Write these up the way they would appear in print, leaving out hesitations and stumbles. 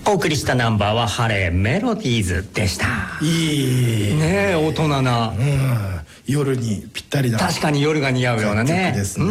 お送りしたナンバーはハレーメロディーズでした。 いいねえ、大人な、 夜にぴったりだ。 確かに夜が似合うようなね曲ですね。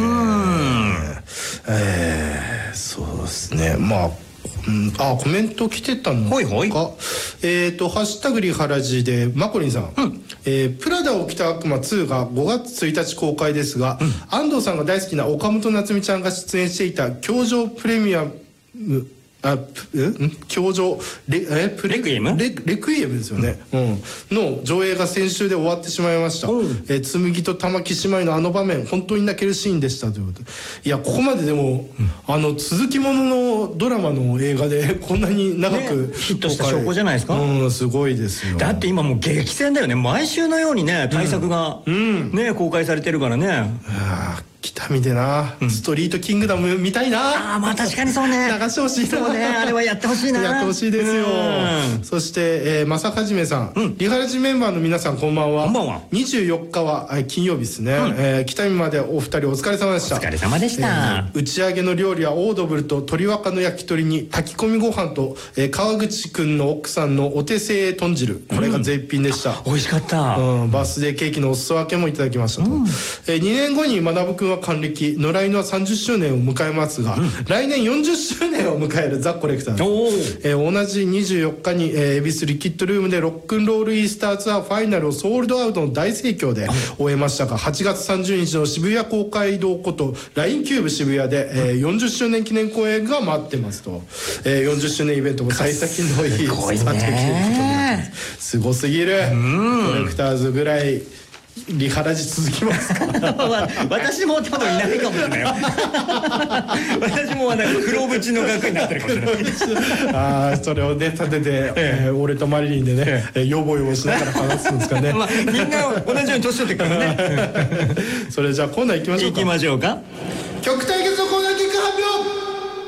そうですね。まあ、コメント来てたのか。 ほいほい。 ハッシュタグリハラジでマコリンさん、プラダを着た悪魔2が5月1日公開ですが、安藤さんが大好きな岡本夏美ちゃんが出演していた教場プレミアム教場レクイエムですよね、の上映が先週で終わってしまいました。紬と玉木姉妹のあの場面、本当に泣けるシーンでしたということで。いや、ここまででも続きもののドラマの映画でこんなに長く、 ヒットした証拠じゃないですか。 すごいですよ。 だって今もう激戦だよね。毎週のようにね、大作がね公開されてるからね。 北見でな、ストリートキングダム見たいな。 まあ確かにそうね。 流してほしいそうね、あれはやってほしいな。 やってほしいですよ。そして正はじめさん、リハラジメンバーの皆さんこんばんは。こんばんは。24日は金曜日ですね。北見までお二人お疲れ様でした。 お疲れ様でした。 打ち上げの料理はオードブルと鶏若の焼き鳥に炊き込みご飯と川口くんの奥さんのお手製豚汁、これが絶品でした。 美味しかった。 バースデーケーキのお裾分けもいただきましたと。2年後に学くんは還暦、野良犬は30周年を迎えますが、来年40周年を迎えるザ・コレクター、同じ24日に恵比寿リキッドルームでロックンロールイースターツアーファイナルをソールドアウトの大盛況で終えましたが、8月30日の渋谷公会堂ことラインキューブ渋谷で40周年記念公演が待ってますと。40周年イベントも幸先のいいスタート切ることになってます。すごすぎる。コレクターズぐらいリハラジ続きますか。 私も多分いないかもしれないよ。私も黒縁の額になってるかもしれない。 それをね立てて、俺とマリリンでね、ヨボヨボしながら話すんですかね。 みんな同じように年取ってくるからね。 それじゃあコーナー行きましょうか。 行きましょうか。 曲対決のコーナー結果発表。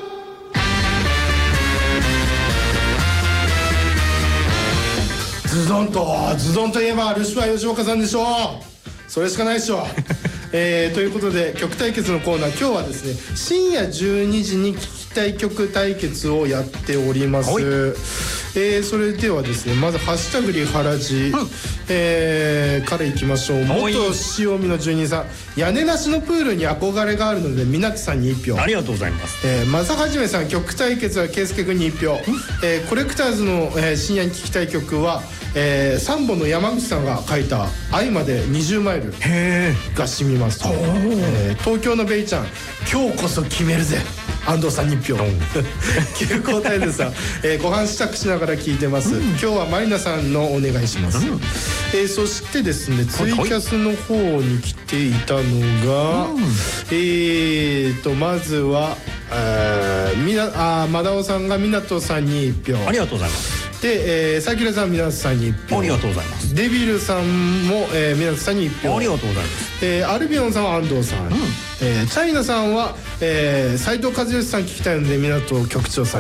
ズドンといえばルシファー吉岡さんでしょう。それしかないでしょう。ということで曲対決のコーナー、今日はですね、深夜12時に聴きたい曲対決をやっております。それではですね、まずハッシュタグリハラジ、からいきましょう。元塩見の住人さん、屋根なしのプールに憧れがあるので湊さんに1票。 ありがとうございます。 正はじめさん、曲対決は圭介君に1票。コレクターズの、深夜に聴きたい曲はサンボの山口さんが書いた「愛まで20マイル」が染みますと。東京のベイちゃん、今日こそ決めるぜ、安藤さんに1票。急交代でさ、ご飯支度しながら聞いてます。今日はマリナさんのお願いします。そしてですね、ツイキャスの方に来ていたのが、まずはマダオさんが湊さんに1票。 ありがとうございます。 で、サキラさん湊さんに1票。 ありがとうございます。 デビルさんも湊さんに1票。 ありがとうございます。 アルビオンさんは安藤さん、チャイナさんは斉藤和義さん聞きたいので湊局長さん